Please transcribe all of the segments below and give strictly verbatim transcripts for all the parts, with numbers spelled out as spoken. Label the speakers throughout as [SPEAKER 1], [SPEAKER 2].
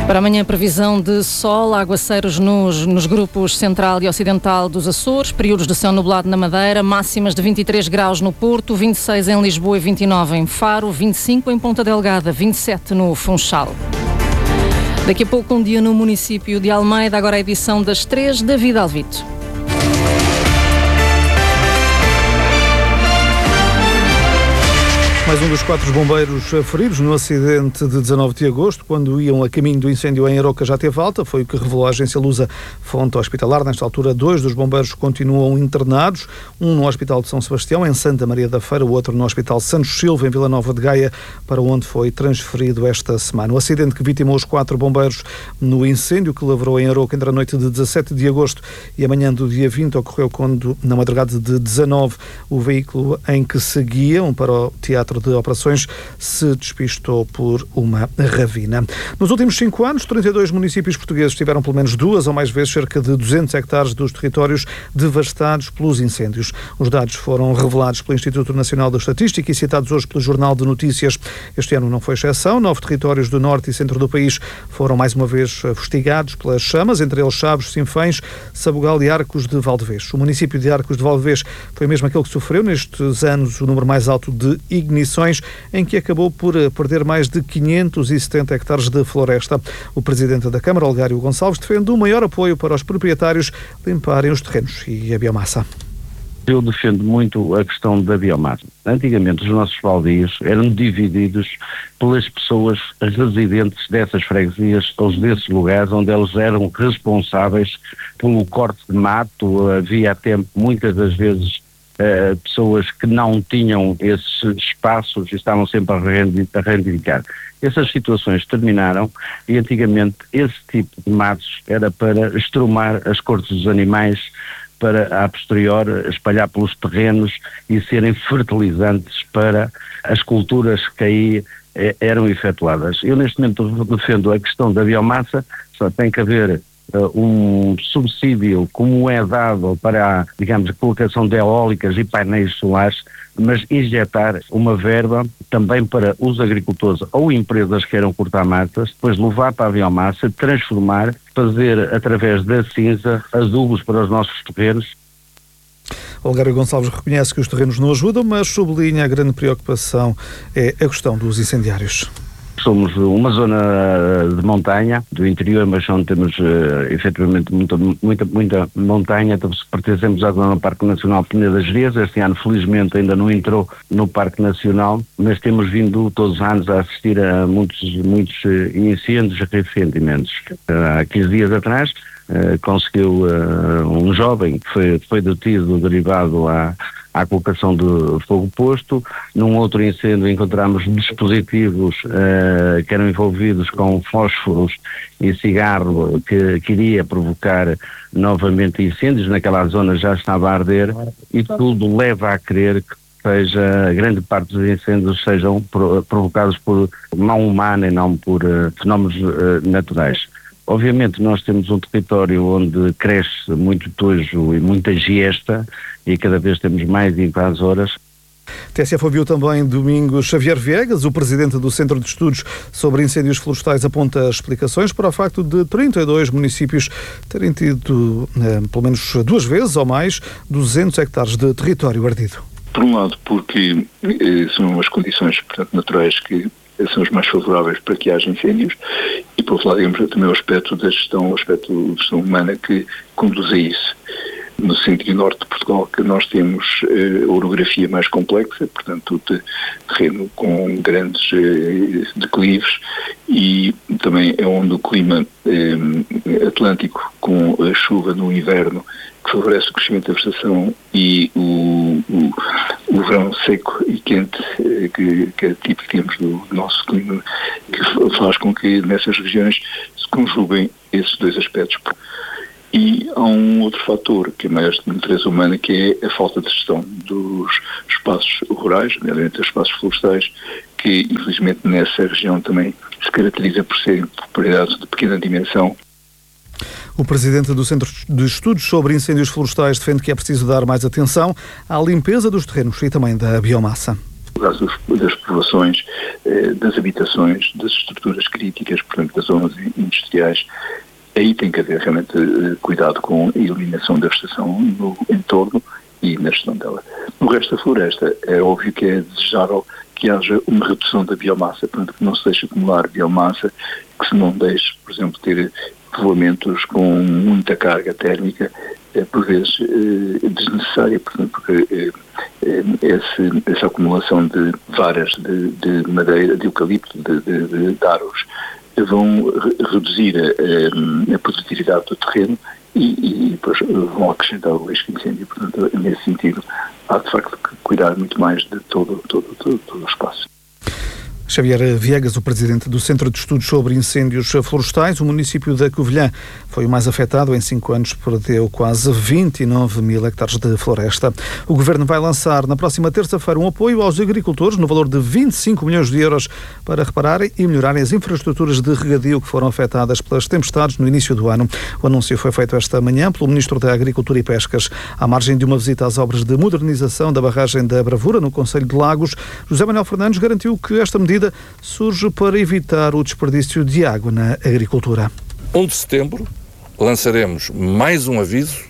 [SPEAKER 1] Para amanhã, previsão de sol, aguaceiros nos, nos grupos central e ocidental dos Açores, períodos de céu nublado na Madeira, máximas de vinte e três graus no Porto, vinte e seis em Lisboa e vinte e nove em Faro, vinte e cinco em Ponta Delgada, vinte e sete no Funchal. Daqui a pouco um dia no município de Almeida, agora a edição das três, David Alvito.
[SPEAKER 2] Mais um dos quatro bombeiros feridos no acidente de dezanove de agosto, quando iam a caminho do incêndio em Aroca, já teve alta. Foi o que revelou a agência Lusa, fonte hospitalar. Nesta altura, dois dos bombeiros continuam internados, um no Hospital de São Sebastião, em Santa Maria da Feira, o outro no Hospital Santos Silva, em Vila Nova de Gaia, para onde foi transferido esta semana. O acidente que vitimou os quatro bombeiros no incêndio que lavrou em Aroca entre a noite de dezassete de agosto e a manhã do dia vinte ocorreu quando, na madrugada de dezanove, o veículo em que seguiam para o teatro de operações se despistou por uma ravina. Nos últimos cinco anos, trinta e dois municípios portugueses tiveram pelo menos duas ou mais vezes cerca de duzentos hectares dos territórios devastados pelos incêndios. Os dados foram revelados pelo Instituto Nacional de Estatística e citados hoje pelo Jornal de Notícias. Este ano não foi exceção. Nove territórios do norte e centro do país foram mais uma vez fustigados pelas chamas, entre eles Chaves, Sinfãs, Sabugal e Arcos de Valdevez. O município de Arcos de Valdevez foi mesmo aquele que sofreu nestes anos o número mais alto de ignições, em que acabou por perder mais de quinhentos e setenta hectares de floresta. O presidente da Câmara, Olegário Gonçalves, defende o maior apoio para os proprietários limparem os terrenos e a biomassa.
[SPEAKER 3] Eu defendo muito a questão da biomassa. Antigamente os nossos baldios eram divididos pelas pessoas residentes dessas freguesias ou desses lugares onde eles eram responsáveis pelo corte de mato. Havia até muitas das vezes Uh, pessoas que não tinham esses espaços e estavam sempre a reivindicar. Essas situações terminaram e antigamente esse tipo de matos era para estrumar as cortes dos animais, para a posterior espalhar pelos terrenos e serem fertilizantes para as culturas que aí eh, eram efetuadas. Eu neste momento defendo a questão da biomassa, só tem que haver Uh, um subsídio como é dado para, digamos, a colocação de eólicas e painéis solares, mas injetar uma verba também para os agricultores ou empresas que queiram cortar matas, depois levar para a biomassa, transformar, fazer através da cinza adubos para os nossos terrenos.
[SPEAKER 2] Olegário Gonçalves reconhece que os terrenos não ajudam, mas sublinha a grande preocupação é a questão dos incendiários.
[SPEAKER 3] Somos uma zona de montanha, do interior, mas onde temos uh, efetivamente muita, muita, muita montanha. Pertencemos à zona do Parque Nacional Peneda das Gerês. Este ano, felizmente, ainda não entrou no Parque Nacional, mas temos vindo todos os anos a assistir a muitos, muitos incêndios recentemente. Uh, há quinze dias atrás, uh, conseguiu uh, um jovem que foi, foi detido derivado à à colocação de fogo posto. Num outro incêndio encontramos dispositivos uh, que eram envolvidos com fósforos e cigarro que queria provocar novamente incêndios. Naquela zona já estava a arder e tudo leva a crer que seja, grande parte dos incêndios sejam pro, provocados por mão humana e não por uh, fenómenos uh, naturais. Obviamente nós temos um território onde cresce muito tojo e muita giesta e cada vez temos mais invasoras.
[SPEAKER 2] T S F ouviu também domingo Xavier Viegas, o presidente do Centro de Estudos sobre Incêndios Florestais, aponta explicações para o facto de trinta e dois municípios terem tido, eh, pelo menos duas vezes ou mais, duzentos hectares de território ardido.
[SPEAKER 4] Por um lado, porque eh, são as condições, portanto, naturais que são os mais favoráveis para que haja incêndios, e por outro lado, digamos, também o aspecto da gestão, o aspecto da gestão humana que conduz a isso. No centro e norte de Portugal, que nós temos eh, a orografia mais complexa, portanto, de terreno com grandes eh, declives, e também é onde o clima eh, atlântico, com a chuva no inverno, que favorece o crescimento da vegetação, e o, o, o verão seco e quente, eh, que, que é tipo que temos do nosso clima, que faz com que nessas regiões se conjuguem esses dois aspectos. E há um outro fator que é mais de natureza humana, que é a falta de gestão dos espaços rurais, nomeadamente os espaços florestais, que infelizmente nessa região também se caracteriza por serem propriedades de pequena dimensão.
[SPEAKER 2] O presidente do Centro de Estudos sobre Incêndios Florestais defende que é preciso dar mais atenção à limpeza dos terrenos e também da biomassa.
[SPEAKER 4] no caso dos, das populações, eh, das habitações, das estruturas críticas, portanto, das zonas industriais. Aí tem que haver realmente eh, cuidado com a eliminação da vegetação no entorno e na gestão dela. No resto da floresta, é óbvio que é desejável que haja uma redução da biomassa, portanto, que não se deixe acumular biomassa, que se não deixe, por exemplo, ter povoamentos com muita carga térmica, eh, por vezes eh, desnecessária, portanto, porque eh, eh, esse, essa acumulação de varas de, de madeira, de eucalipto, de, de, de, de árvores, vão re reduzir a, a produtividade do terreno e, e depois vão acrescentar o risco de incêndio. Portanto, nesse sentido, há de facto que cuidar muito mais de todo, todo, todo, todo o espaço.
[SPEAKER 2] Xavier Viegas, o presidente do Centro de Estudos sobre Incêndios Florestais. O município da Covilhã foi o mais afetado. Em cinco anos perdeu quase vinte e nove mil hectares de floresta. O Governo vai lançar na próxima terça-feira um apoio aos agricultores no valor de vinte e cinco milhões de euros para repararem e melhorarem as infraestruturas de regadio que foram afetadas pelas tempestades no início do ano. O anúncio foi feito esta manhã pelo Ministro da Agricultura e Pescas. À margem de uma visita às obras de modernização da barragem da Bravura, no concelho de Lagos, José Manuel Fernandes garantiu que esta medida surge para evitar o desperdício de água na agricultura.
[SPEAKER 5] primeiro de setembro lançaremos mais um aviso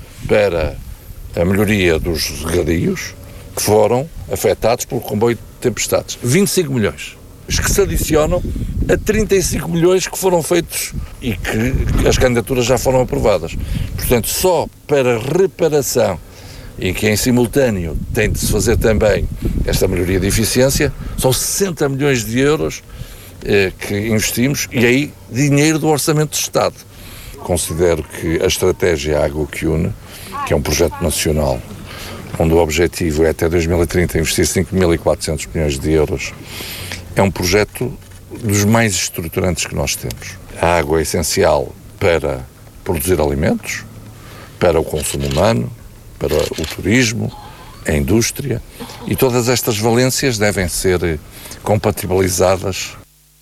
[SPEAKER 5] para a melhoria dos regadios que foram afetados pelo comboio de tempestades. vinte e cinco milhões, que se adicionam a trinta e cinco milhões que foram feitos e que as candidaturas já foram aprovadas. Portanto, só para reparação e que em simultâneo tem de se fazer também esta melhoria de eficiência, são sessenta milhões de euros eh, que investimos e aí dinheiro do Orçamento de Estado. Considero que a estratégia Água que Une, que é um projeto nacional, onde o objetivo é até dois mil e trinta investir cinco mil e quatrocentos milhões de euros, é um projeto dos mais estruturantes que nós temos. A água é essencial para produzir alimentos, para o consumo humano, para o turismo, a indústria, e todas estas valências devem ser compatibilizadas.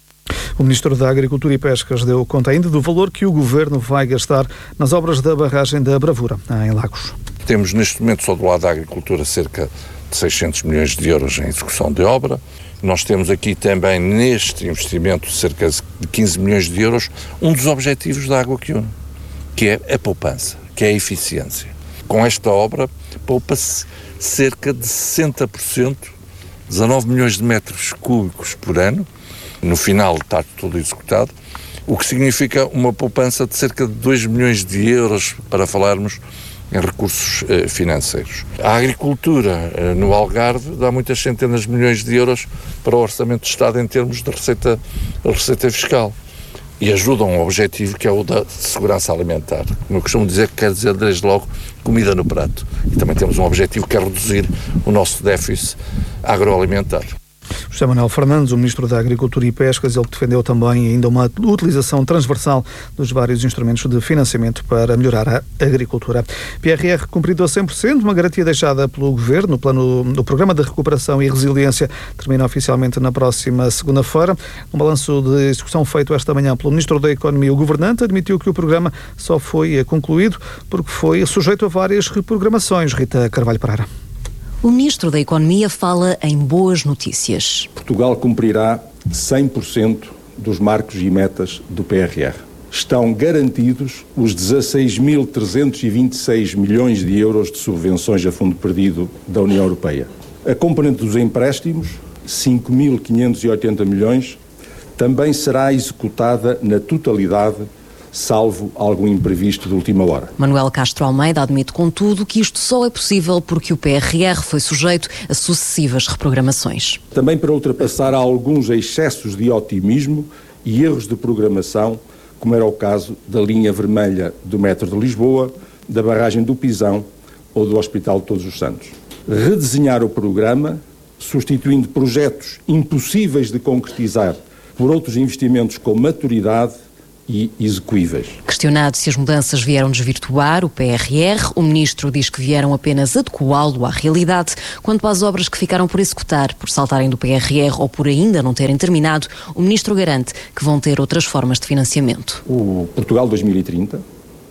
[SPEAKER 2] O Ministro da Agricultura e Pescas deu conta ainda do valor que o Governo vai gastar nas obras da barragem da Bravura, em Lagos.
[SPEAKER 5] Temos neste momento, só do lado da agricultura, cerca de seiscentos milhões de euros em execução de obra. Nós temos aqui também, neste investimento, cerca de quinze milhões de euros, um dos objetivos da Água que Une, que é a poupança, que é a eficiência. Com esta obra, poupa-se cerca de sessenta por cento, dezanove milhões de metros cúbicos por ano. No final está tudo executado, o que significa uma poupança de cerca de dois milhões de euros, para falarmos em recursos eh, financeiros. A agricultura eh, no Algarve dá muitas centenas de milhões de euros para o Orçamento de Estado em termos de receita, de receita fiscal. E ajuda a um objetivo que é o da segurança alimentar. Como eu costumo dizer, que quer dizer desde logo comida no prato. E também temos um objetivo que é reduzir o nosso déficit agroalimentar.
[SPEAKER 2] José Manuel Fernandes, o Ministro da Agricultura e Pescas, ele defendeu também ainda uma utilização transversal dos vários instrumentos de financiamento para melhorar a agricultura. P R R cumprido a cem por cento, uma garantia deixada pelo Governo no plano do Programa de Recuperação e Resiliência, termina oficialmente na próxima segunda-feira. Um balanço de execução feito esta manhã pelo Ministro da Economia, o governante admitiu que o programa só foi concluído porque foi sujeito a várias reprogramações. Rita Carvalho Pereira.
[SPEAKER 6] O Ministro da Economia fala em boas notícias.
[SPEAKER 7] Portugal cumprirá cem por cento dos marcos e metas do P R R. Estão garantidos os dezasseis mil trezentos e vinte e seis milhões de euros de subvenções a fundo perdido da União Europeia. A componente dos empréstimos, cinco mil quinhentos e oitenta milhões, também será executada na totalidade, salvo algum imprevisto de última hora.
[SPEAKER 6] Manuel Castro Almeida admite, contudo, que isto só é possível porque o P R R foi sujeito a sucessivas reprogramações.
[SPEAKER 7] Também para ultrapassar alguns excessos de otimismo e erros de programação, como era o caso da linha vermelha do metro de Lisboa, da barragem do Pisão ou do Hospital de Todos os Santos. Redesenhar o programa, substituindo projetos impossíveis de concretizar por outros investimentos com maturidade e execuíveis.
[SPEAKER 6] Questionado se as mudanças vieram desvirtuar o P R R, o Ministro diz que vieram apenas adequá-lo à realidade. Quanto às obras que ficaram por executar, por saltarem do P R R ou por ainda não terem terminado, o Ministro garante que vão ter outras formas de financiamento.
[SPEAKER 7] O Portugal dois mil e trinta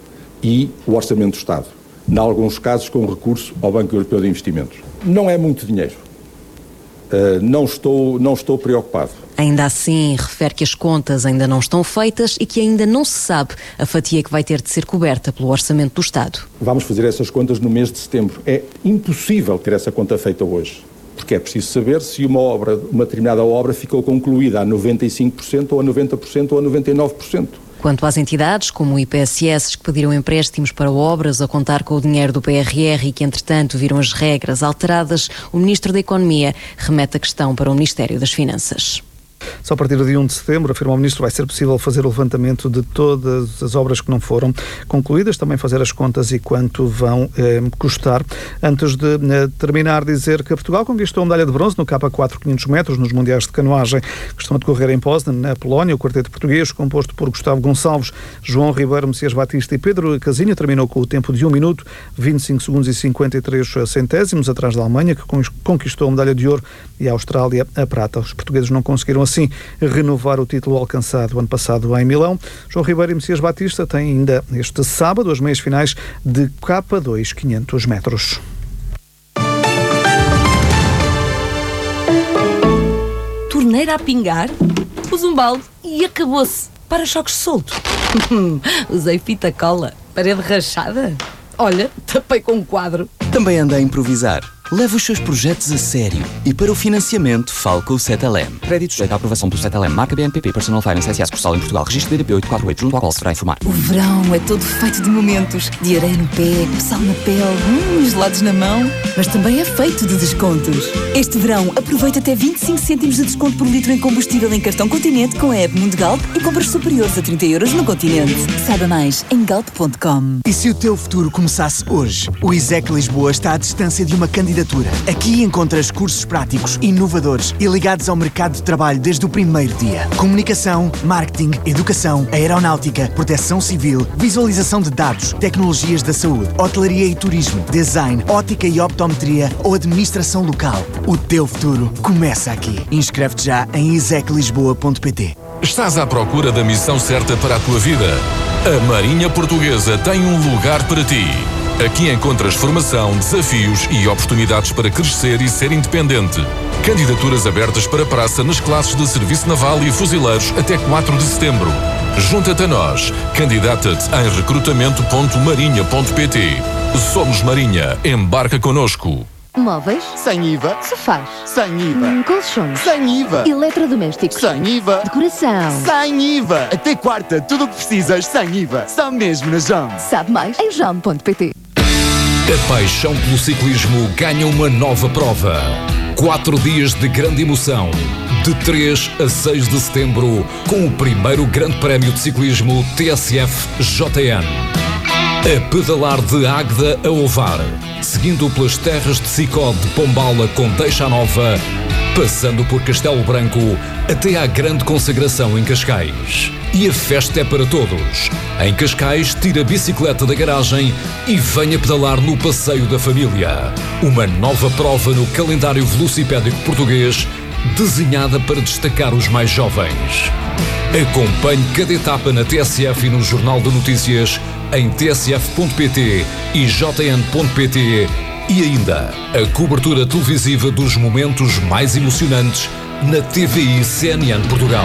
[SPEAKER 7] e o Orçamento do Estado, em alguns casos com recurso ao Banco Europeu de Investimentos. Não é muito dinheiro, Uh, não estou, não estou preocupado.
[SPEAKER 6] Ainda assim, refere que as contas ainda não estão feitas e que ainda não se sabe a fatia que vai ter de ser coberta pelo Orçamento do Estado.
[SPEAKER 7] Vamos fazer essas contas no mês de setembro. É impossível ter essa conta feita hoje, porque é preciso saber se uma obra, uma determinada obra ficou concluída a noventa e cinco por cento ou a noventa por cento ou a noventa e nove por cento.
[SPEAKER 6] Quanto às entidades, como o I P S S, que pediram empréstimos para obras a contar com o dinheiro do P R R e que, entretanto, viram as regras alteradas, o Ministro da Economia remete a questão para o Ministério das Finanças.
[SPEAKER 2] Só a partir de um de setembro, afirma o Ministro, vai ser possível fazer o levantamento de todas as obras que não foram concluídas, também fazer as contas e quanto vão eh, custar. Antes de eh, terminar, dizer que Portugal conquistou a medalha de bronze no K quatro quinhentos metros nos Mundiais de Canoagem que estão a decorrer em Poznan, na Polónia. O quarteto português, composto por Gustavo Gonçalves, João Ribeiro, Messias Batista e Pedro Casinha, terminou com o tempo de um minuto, vinte e cinco segundos e cinquenta e três centésimos, atrás da Alemanha, que conquistou a medalha de ouro, e a Austrália a prata. Os portugueses não conseguiram assim renovar o título alcançado ano passado em Milão. João Ribeiro e Messias Batista têm ainda este sábado as meias finais de K dois quinhentos metros.
[SPEAKER 8] Torneira a pingar, pus um balde e acabou-se. Para-choques solto. Usei fita cola, parede rachada. Olha, tapei com um quadro.
[SPEAKER 9] Também anda a improvisar. Leve os seus projetos a sério e para o financiamento fale com o Cetelem. Crédito sujeito à aprovação do Cetelem, marca B N P P, Personal Finance S A Sucursal em Portugal, registro D D P oito quatro oito, junto ao qual se fará informar.
[SPEAKER 10] O verão é todo feito de momentos, de areia no pé, sal na pele, hum, gelados na mão, mas também é feito de descontos. Este verão aproveita até vinte e cinco cêntimos de desconto por litro em combustível em cartão Continente com a app Mundo Galp e compras superiores a trinta euros no Continente. Saiba mais em galp ponto com.
[SPEAKER 11] E se o teu futuro começasse hoje? O ISEC Lisboa está à distância de uma candidatura. Aqui encontras cursos práticos, inovadores e ligados ao mercado de trabalho desde o primeiro dia. Comunicação, marketing, educação, aeronáutica, proteção civil, visualização de dados, tecnologias da saúde, hotelaria e turismo, design, ótica e optometria ou administração local. O teu futuro começa aqui. Inscreve-te já em isec lisboa ponto pt.
[SPEAKER 12] Estás à procura da missão certa para a tua vida? A Marinha Portuguesa tem um lugar para ti. Aqui encontras formação, desafios e oportunidades para crescer e ser independente. Candidaturas abertas para praça nas classes de Serviço Naval e Fuzileiros até quatro de setembro. Junta-te a nós. Candidata-te em recrutamento ponto marinha ponto pt. Somos Marinha. Embarca connosco.
[SPEAKER 13] Móveis?
[SPEAKER 14] Sem I V A.
[SPEAKER 13] Sofás?
[SPEAKER 14] Sem I V A.
[SPEAKER 13] Hum, colchões?
[SPEAKER 14] Sem I V A.
[SPEAKER 13] Eletrodomésticos?
[SPEAKER 14] Sem I V A.
[SPEAKER 13] Decoração?
[SPEAKER 14] Sem I V A. Até quarta, tudo o que precisas sem I V A. Só mesmo na Jam.
[SPEAKER 13] Sabe mais em jam ponto pt.
[SPEAKER 12] A paixão pelo ciclismo ganha uma nova prova. Quatro dias de grande emoção. De três a seis de setembro, com o primeiro grande prémio de ciclismo T S F J N. A pedalar de Águeda a Ovar, seguindo pelas terras de Sicó de Pombala com Deixa Nova, passando por Castelo Branco até à grande consagração em Cascais. E a festa é para todos. Em Cascais, tira a bicicleta da garagem e venha pedalar no Passeio da Família. Uma nova prova no calendário velocipédico português, desenhada para destacar os mais jovens. Acompanhe cada etapa na T S F e no Jornal de Notícias em t s f ponto pt e j n ponto pt e ainda a cobertura televisiva dos momentos mais emocionantes na T V I C N N Portugal.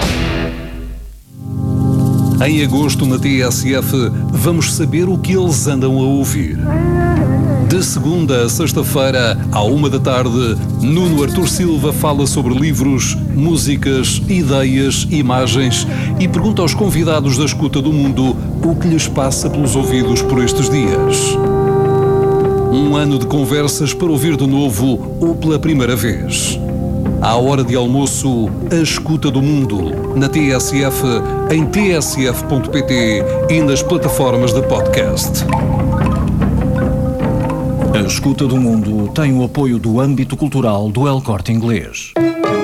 [SPEAKER 15] Em agosto, na T S F, vamos saber o que eles andam a ouvir. De segunda a sexta-feira, à uma da tarde, Nuno Artur Silva fala sobre livros, músicas, ideias, imagens e pergunta aos convidados da Escuta do Mundo o que lhes passa pelos ouvidos por estes dias. Um ano de conversas para ouvir de novo ou pela primeira vez. À hora de almoço, a Escuta do Mundo, na T S F, em t s f ponto pt e nas plataformas de podcast.
[SPEAKER 16] A Escuta do Mundo tem o apoio do âmbito cultural do El Corte Inglês.